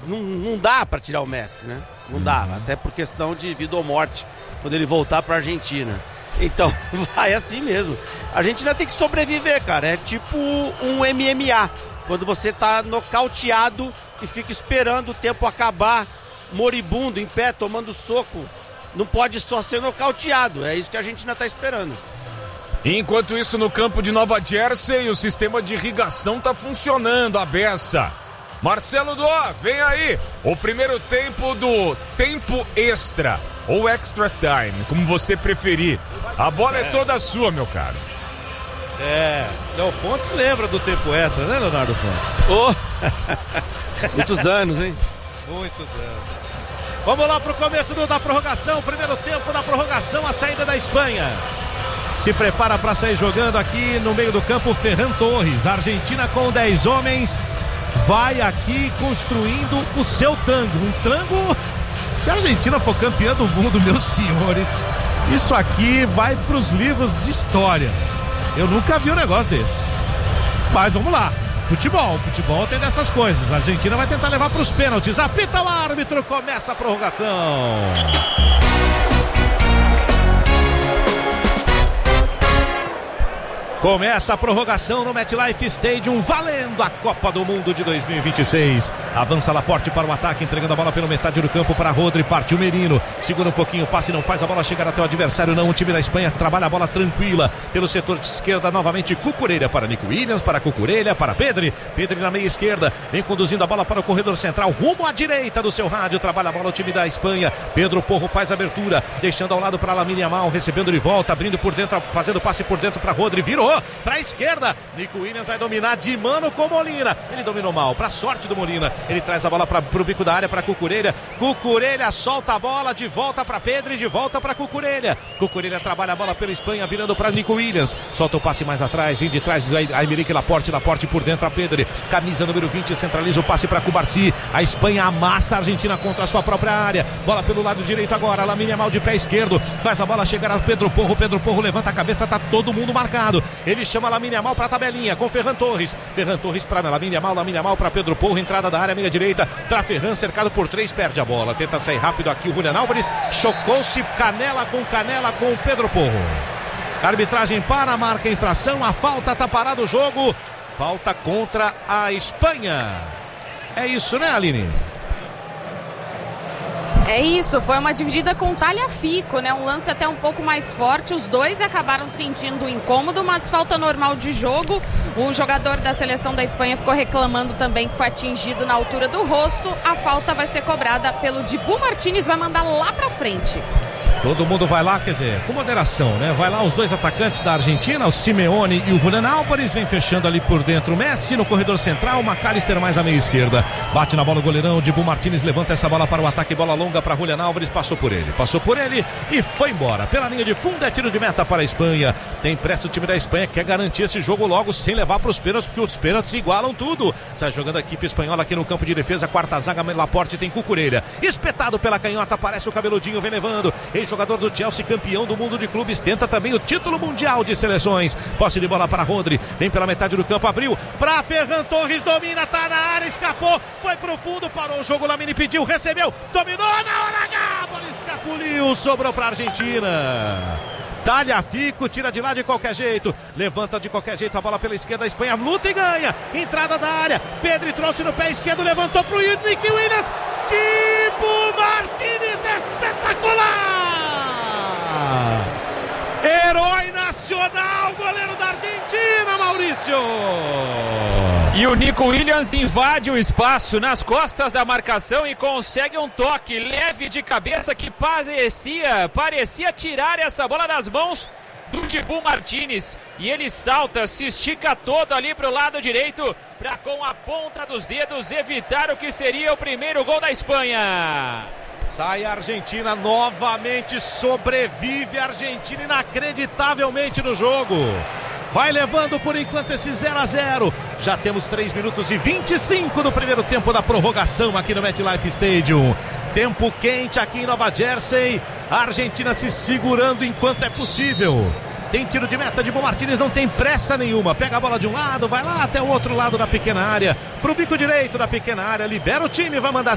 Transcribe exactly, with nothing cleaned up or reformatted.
não, não dá pra tirar o Messi, né? Não dá, uhum. Até por questão de vida ou morte, quando ele voltar pra Argentina. Então, vai assim mesmo. A Argentina tem que sobreviver, cara. É tipo um M M A. Quando você tá nocauteado e fica esperando o tempo acabar, moribundo, em pé, tomando soco. Não pode só ser nocauteado. É isso que a Argentina tá esperando. Enquanto isso, no campo de Nova Jersey, o sistema de irrigação tá funcionando, a beça. Marcelo Dó, vem aí. O primeiro tempo do tempo extra, ou extra time, como você preferir. A bola é, é toda sua, meu caro. É, Léo Fontes lembra do tempo extra, né, Leonardo Fontes? Oh. Muitos anos, hein? Muitos anos. Vamos lá pro começo do, da prorrogação, primeiro tempo da prorrogação, a saída da Espanha. Se prepara para sair jogando aqui no meio do campo Ferran Torres. A Argentina com dez homens vai aqui construindo o seu tango. Um tango, se a Argentina for campeã do mundo, meus senhores, isso aqui vai para os livros de história. Eu nunca vi um negócio desse. Mas vamos lá. Futebol, futebol tem dessas coisas. A Argentina vai tentar levar para os pênaltis. Apita o árbitro, começa a prorrogação. Começa a prorrogação no MetLife Stadium, valendo a Copa do Mundo de dois mil e vinte e seis. Avança Laporte para o ataque, entregando a bola pela metade do campo para Rodri, partiu Merino, segura um pouquinho o passe, não faz a bola chegar até o adversário, não. O time da Espanha trabalha a bola tranquila pelo setor de esquerda, novamente Cucurella para Nico Williams, para Cucurella, para Pedri, Pedri na meia esquerda, vem conduzindo a bola para o corredor central, rumo à direita do seu rádio, trabalha a bola o time da Espanha. Pedro Porro faz a abertura, deixando ao lado para Lamine Yamal, recebendo de volta, abrindo por dentro, fazendo passe por dentro para Rodri, virou para a esquerda, Nico Williams vai dominar de mano com Molina, ele dominou mal, para sorte do Molina, ele traz a bola para o bico da área para Cucurella, Cucurella solta a bola de volta para Pedro e de volta para Cucurella, Cucurella trabalha a bola pela Espanha, virando para Nico Williams, solta o passe mais atrás, vem de trás Aymeric Laporte, Laporte por dentro a Pedro, camisa número vinte, centraliza o passe para Cubarsi, a Espanha amassa a Argentina contra a sua própria área, bola pelo lado direito agora, Lamine Yamal de pé esquerdo, faz a bola chegar a Pedro Porro, Pedro Porro levanta a cabeça, tá todo mundo marcado, ele chama Lamine Yamal para a tabelinha com Ferran Torres, Ferran Torres para Lamine Yamal, Lamine Yamal para Pedro Porro, entrada da área meia direita para Ferran, cercado por três, perde a bola, tenta sair rápido aqui o Julián Álvares, chocou-se canela com canela com o Pedro Porro. A arbitragem para, marca infração, a falta, tá parado o jogo, falta contra a Espanha. É isso, né, Aline? É isso, foi uma dividida com talha-fico, né? Um lance até um pouco mais forte, os dois acabaram sentindo o incômodo, mas falta normal de jogo. O jogador da seleção da Espanha ficou reclamando também que foi atingido na altura do rosto. A falta vai ser cobrada pelo Dibu Martínez, vai mandar lá pra frente. Todo mundo vai lá, quer dizer, com moderação, né? Vai lá os dois atacantes da Argentina, o Simeone e o Julián Álvares, vem fechando ali por dentro o Messi no corredor central, o McAllister mais à meia esquerda, bate na bola o goleirão, Dibu Martínez levanta essa bola para o ataque, bola longa para Julián Álvares, passou por ele, passou por ele e foi embora, pela linha de fundo é tiro de meta para a Espanha, tem pressa o time da Espanha, quer garantir esse jogo logo sem levar para os pênaltis, porque os pênaltis igualam tudo, sai jogando a equipe espanhola aqui no campo de defesa, quarta zaga, Laporte tem Cucurella, espetado pela canhota, aparece o cabeludinho, vem levando, ex-jogador do Chelsea, campeão do mundo de clubes, tenta também o título mundial de seleções, posse de bola para Rodri, vem pela metade do campo, abriu para Ferran Torres, domina, tá na área, escapou, foi pro fundo, parou o jogo, Lamine pediu, recebeu, dominou na hora H, bola escapuliu, sobrou pra Argentina. Talha-fico, tira de lá de qualquer jeito, levanta de qualquer jeito a bola pela esquerda, a Espanha luta e ganha, entrada da área, Pedri trouxe no pé esquerdo, levantou pro Nico Williams, Dibu Martínez, espetacular! Herói nacional, goleiro da Argentina, Maurício! E o Nico Williams invade o espaço nas costas da marcação e consegue um toque leve de cabeça que parecia, parecia tirar essa bola das mãos do Dibu Martínez. E ele salta, se estica todo ali para o lado direito para com a ponta dos dedos evitar o que seria o primeiro gol da Espanha. Sai a Argentina novamente, sobrevive a Argentina inacreditavelmente no jogo. Vai levando por enquanto esse zero a zero. Já temos três minutos e vinte e cinco do primeiro tempo da prorrogação aqui no MetLife Stadium. Tempo quente aqui em Nova Jersey. A Argentina se segurando enquanto é possível. Tem tiro de meta, Dibu Martínez não tem pressa nenhuma. Pega a bola de um lado, vai lá até o outro lado da pequena área. Pro bico direito da pequena área, libera o time, vai mandar